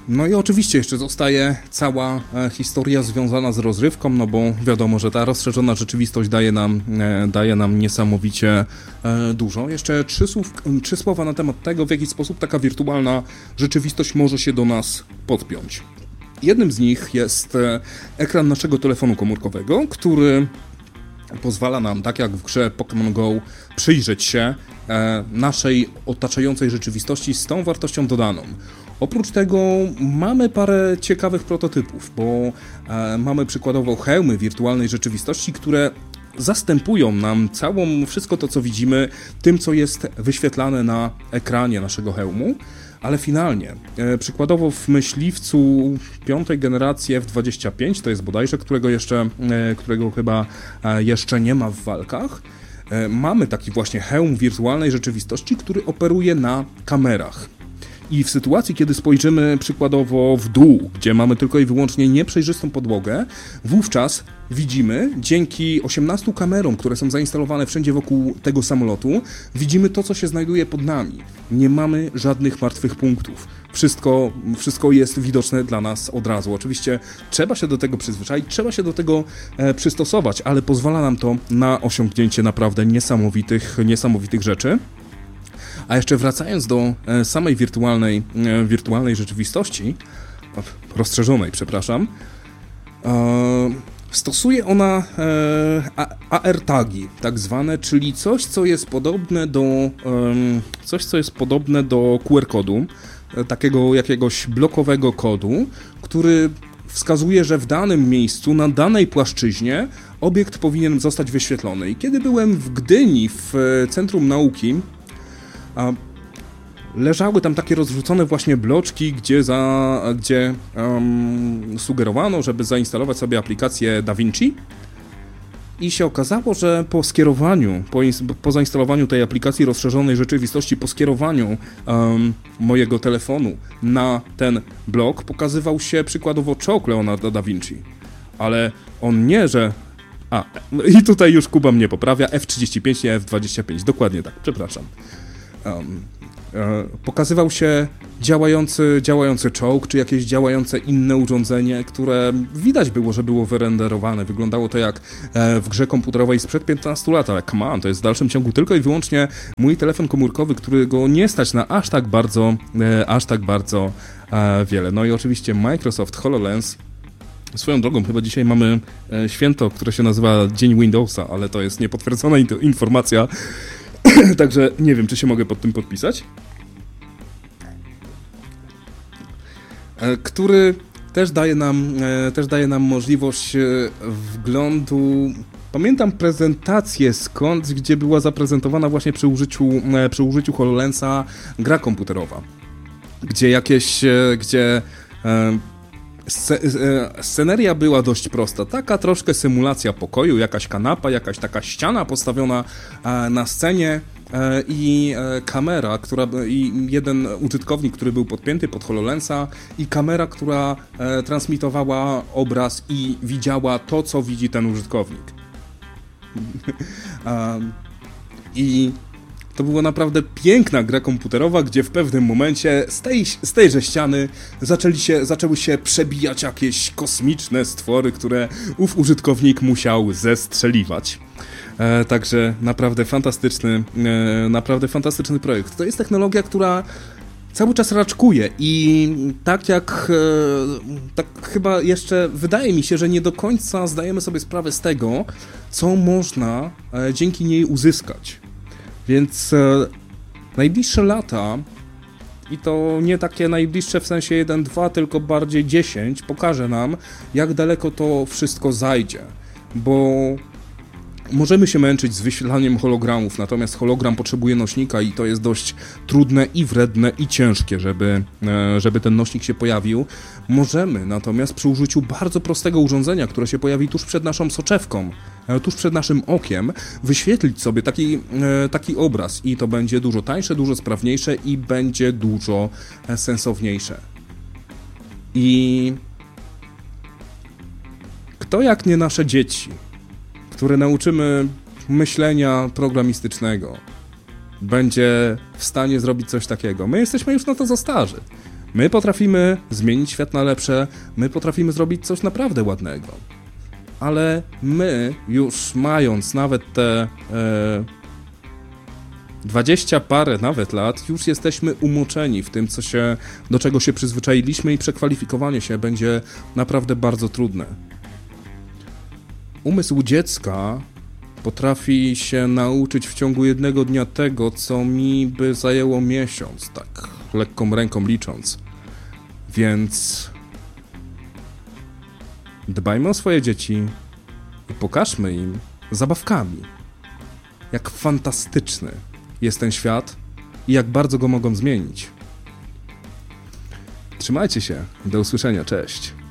No i oczywiście jeszcze zostaje cała historia związana z rozrywką, no bo wiadomo, że ta rozszerzona rzeczywistość daje nam niesamowicie dużo. Jeszcze trzy słowa na temat tego, w jaki sposób taka wirtualna rzeczywistość może się do nas podpiąć. Jednym z nich jest ekran naszego telefonu komórkowego, który pozwala nam, tak jak w grze Pokémon Go, przyjrzeć się naszej otaczającej rzeczywistości z tą wartością dodaną. Oprócz tego mamy parę ciekawych prototypów, bo mamy przykładowo hełmy wirtualnej rzeczywistości, które zastępują nam wszystko to, co widzimy, tym, co jest wyświetlane na ekranie naszego hełmu, ale finalnie, przykładowo w myśliwcu 5. generacji F-25, to jest bodajże, którego chyba jeszcze nie ma w walkach, mamy taki właśnie hełm wirtualnej rzeczywistości, który operuje na kamerach. I w sytuacji, kiedy spojrzymy przykładowo w dół, gdzie mamy tylko i wyłącznie nieprzejrzystą podłogę, wówczas widzimy, dzięki 18 kamerom, które są zainstalowane wszędzie wokół tego samolotu, widzimy to, co się znajduje pod nami. Nie mamy żadnych martwych punktów. Wszystko jest widoczne dla nas od razu. Oczywiście trzeba się do tego przyzwyczaić, trzeba się do tego przystosować, ale pozwala nam to na osiągnięcie naprawdę niesamowitych rzeczy. A jeszcze wracając do samej wirtualnej rzeczywistości, rozszerzonej, przepraszam, stosuje ona AR-tagi, tak zwane, czyli coś, co jest podobne do QR-kodu, takiego jakiegoś blokowego kodu, który wskazuje, że w danym miejscu, na danej płaszczyźnie obiekt powinien zostać wyświetlony. I kiedy byłem w Gdyni, w Centrum Nauki, leżały tam takie rozrzucone właśnie bloczki, gdzie sugerowano, żeby zainstalować sobie aplikację DaVinci i się okazało, że po zainstalowaniu tej aplikacji rozszerzonej rzeczywistości, po skierowaniu mojego telefonu na ten blok pokazywał się przykładowo czołg Leonardo da Vinci, ale on nie, że... i tutaj już Kuba mnie poprawia, F-35, nie F-25, dokładnie tak, przepraszam. Pokazywał się działający czołg, czy jakieś działające inne urządzenie, które widać było, że było wyrenderowane. Wyglądało to jak w grze komputerowej sprzed 15 lat, ale come on, to jest w dalszym ciągu tylko i wyłącznie mój telefon komórkowy, którego nie stać na aż tak bardzo wiele. No i oczywiście Microsoft HoloLens. Swoją drogą, chyba dzisiaj mamy święto, które się nazywa Dzień Windowsa, ale to jest niepotwierdzona informacja, także nie wiem, czy się mogę pod tym podpisać. Który też daje nam możliwość wglądu. Pamiętam prezentację gdzie była zaprezentowana właśnie przy użyciu HoloLensa gra komputerowa, gdzie sceneria była dość prosta, taka troszkę symulacja pokoju, jakaś kanapa, jakaś taka ściana postawiona na scenie i kamera, i jeden użytkownik, który był podpięty pod HoloLensa i kamera, która transmitowała obraz i widziała to, co widzi ten użytkownik. I to była naprawdę piękna gra komputerowa, gdzie w pewnym momencie z tejże ściany zaczęły się przebijać jakieś kosmiczne stwory, które ów użytkownik musiał zestrzeliwać. Także naprawdę fantastyczny projekt. To jest technologia, która cały czas raczkuje i tak chyba jeszcze wydaje mi się, że nie do końca zdajemy sobie sprawę z tego, co można dzięki niej uzyskać. Więc najbliższe lata, i to nie takie najbliższe w sensie 1-2, tylko bardziej 10, pokaże nam, jak daleko to wszystko zajdzie, bo możemy się męczyć z wyświetlaniem hologramów, natomiast hologram potrzebuje nośnika i to jest dość trudne i wredne i ciężkie, żeby ten nośnik się pojawił. Możemy natomiast przy użyciu bardzo prostego urządzenia, które się pojawi tuż przed naszą soczewką, tuż przed naszym okiem, wyświetlić sobie taki obraz i to będzie dużo tańsze, dużo sprawniejsze i będzie dużo sensowniejsze. I kto jak nie nasze dzieci, które nauczymy myślenia programistycznego, będzie w stanie zrobić coś takiego. My jesteśmy już na to za starzy. My potrafimy zmienić świat na lepsze, my potrafimy zrobić coś naprawdę ładnego. Ale my, już mając nawet te 20 parę nawet lat, już jesteśmy umoczeni w tym, do czego się przyzwyczailiśmy i przekwalifikowanie się będzie naprawdę bardzo trudne. Umysł dziecka potrafi się nauczyć w ciągu jednego dnia tego, co mi by zajęło miesiąc, tak lekką ręką licząc. Więc dbajmy o swoje dzieci i pokażmy im zabawkami, jak fantastyczny jest ten świat i jak bardzo go mogą zmienić. Trzymajcie się, do usłyszenia, cześć.